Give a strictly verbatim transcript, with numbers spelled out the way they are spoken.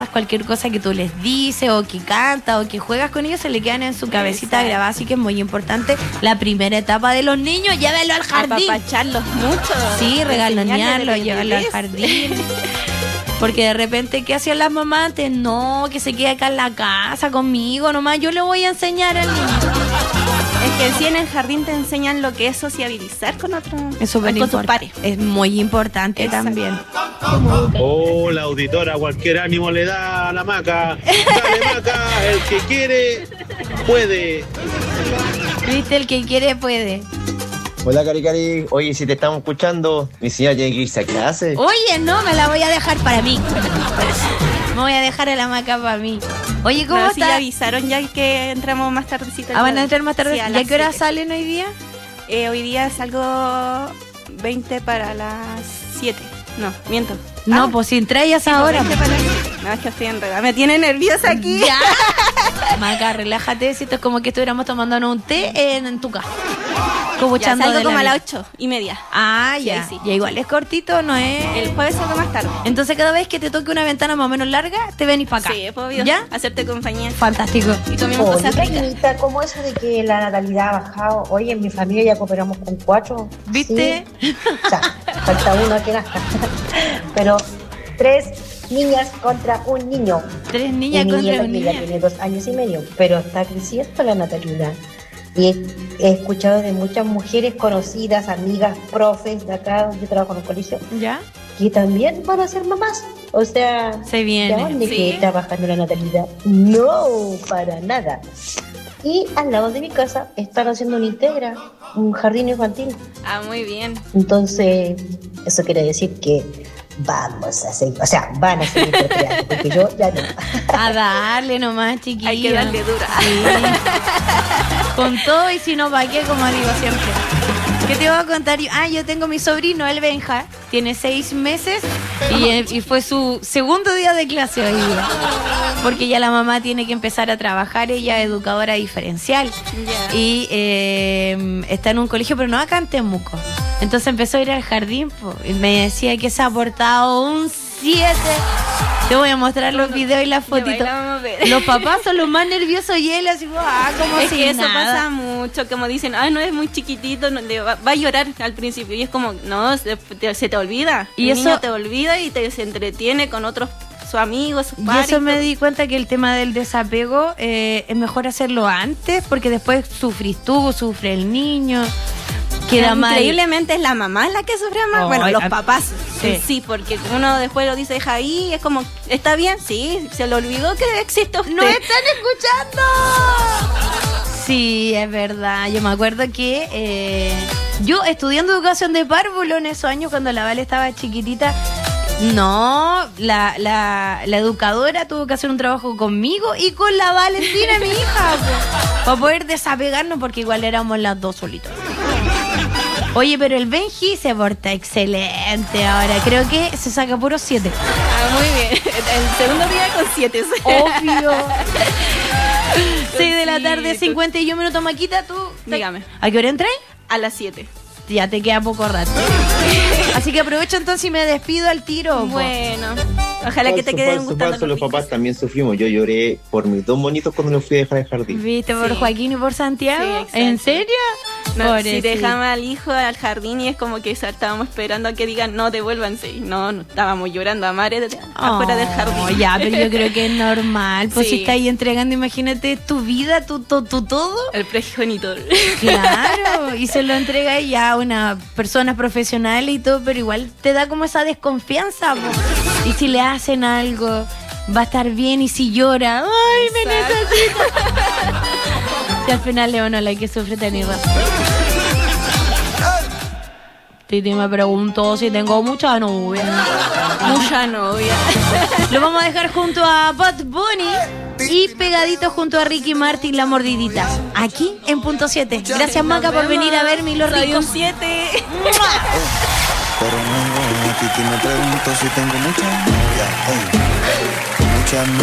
cualquier cosa que tú les dices o que canta o que juegas con ellos, se le quedan en su cabecita grabadas, así que es muy importante la primera etapa de los niños, llévenlo al jardín. Apapacharlos mucho. Sí, regalonearlo, llevarlo al jardín. Porque de repente, ¿qué hacían las mamás antes? No, que se quede acá en la casa conmigo nomás, yo le voy a enseñar al niño. Es que sí, en el jardín te enseñan lo que es sociabilizar con otros, es súper con tus pares. Es muy importante. Exacto. También. Hola, auditora, cualquier ánimo le da a la Maca. Dale, Maca, el que quiere, puede. ¿Viste? El que quiere, puede. Hola, Cari Cari. Oye, si te estamos escuchando, mi señora tiene que irse a clase. Oye, no, me la voy a dejar para mí. Me voy a dejar a la Maca para mí. Oye, ¿cómo no, está? Sí, ya avisaron ya que entramos más tardecito. Ah, van a entrar más tarde. Sí, ¿Y a qué hora salen hoy día? Eh, hoy día salgo veinte para las siete. No, miento. No, ah, pues si entráis sí, ahora. No, es que estoy enredada. Me tiene nerviosa aquí. Ya. Maca, relájate. Si esto es como que estuviéramos tomándonos un té en, en tu casa. Como ya, salgo de como la a las ocho y media. Ah, ya. Sí, sí. Ya igual es cortito, ¿no es? El jueves salgo más tarde. Entonces cada vez que te toque una ventana más o menos larga, te venís para acá. Sí, es obvio. ¿Ya? Hacerte compañía. Fantástico. Y comemos cosas ricas. ¿Cómo eso de que la natalidad ha bajado? Oye, en mi familia ya cooperamos con cuatro. ¿Viste? Sí. O sea, falta uno que nazca. Pero tres niñas contra un niño. Tres niñas Mi contra niña un niño. Ya tiene dos años y medio, pero está creciendo la natalidad. Y he, he escuchado de muchas mujeres conocidas, amigas, profes de acá, donde trabajo en un colegio, ¿Ya? que también van a ser mamás. O sea, se viene. ¿de dónde ¿Sí? que está bajando la natalidad? No, para nada. Y al lado de mi casa están haciendo un Integra, un jardín infantil. Ah, muy bien. Entonces, eso quiere decir que vamos a seguir, o sea, van a seguir procreando, porque yo ya no. A darle nomás, chiquillo. Hay que darle dura. Sí. Con todo y si no, ¿para qué? Como digo siempre. ¿Qué te voy a contar? Ah, yo tengo mi sobrino, el Benja, tiene seis meses y, y fue su segundo día de clase hoy día. Porque ya la mamá tiene que empezar a trabajar, ella es educadora diferencial. Yeah. Y eh, está en un colegio, pero no acá en Temuco. Entonces empezó a ir al jardín po, y me decía que se ha portado un siete. Te voy a mostrar los videos y las fotitos. Los papás son los más nerviosos y él así, ah, como es si que eso nada. pasa mucho, como dicen, ay, no es muy chiquitito, no, le va, va a llorar al principio. Y es como, no, se te, se te olvida. Y el eso niño te olvida y te se entretiene con otros sus amigos, sus y pares. eso me di cuenta que el tema del desapego eh, es mejor hacerlo antes, porque después sufrís tú, sufre el niño. Queda mal. Increíblemente es la mamá la que sufre más. Oh, bueno, los a... papás sí. sí, porque uno después lo dice, deja ahí, es como, ¿está bien? Sí, se le olvidó que existe usted. ¡No están escuchando! Sí, es verdad. Yo me acuerdo que eh, yo estudiando educación de párvulo en esos años cuando la Vale estaba chiquitita, no, la, la, la educadora tuvo que hacer un trabajo conmigo y con la Valentina, mi hija, pues, para poder desapegarnos porque igual éramos las dos solitos. Oye, pero el Benji se porta excelente ahora. Creo que se saca puro siete. Ah, muy bien. El segundo día con siete. Obvio. seis de la tarde, cincuenta y uno minutos. Maquita, tú. Dígame. ¿A qué hora entras? A las siete. Ya te queda poco rato. Así que aprovecho entonces y me despido al tiro. Bueno, ojalá falso, que te queden falso, gustando. falso, los papás también sufrimos. Yo lloré por mis dos monitos cuando los fui a dejar al jardín. ¿Viste? Por sí. Joaquín y por Santiago. Sí, ¿en serio? No, si dejamos al hijo al jardín y es como que estábamos esperando a que digan no, devuélvanse. No, no estábamos llorando a mares oh, afuera del jardín. Ya, pero yo creo que es normal. Pues sí. si estás ahí entregando, imagínate tu vida, tu, tu, tu todo. El progenitor. Claro, y se lo entrega ya a una persona profesional y todo, pero igual te da como esa desconfianza. Po. Y si le hacen algo, va a estar bien. Y si llora, ¡ay, me necesito! Si al final León no la que sufre tener razón. Titi me preguntó si tengo mucha novia. Mucha novia. Lo vamos a dejar junto a Bad Bunny y pegadito junto a Ricky Martin, La Mordidita. Aquí en Punto siete. Gracias, Maca, por venir a verme y los ricos. siete. Pero no, a Titi me pregunto si tengo mucha novia. Hey, mucha